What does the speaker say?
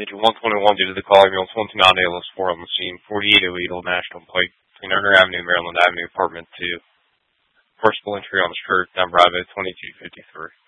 Agent 121 due to the call ambulance 129 ALS 4 on the scene, 4808 Old National Pike, between Erner Avenue, Maryland Avenue, Apartment 2. Forcible entry on the skirt, down Bravo 2253.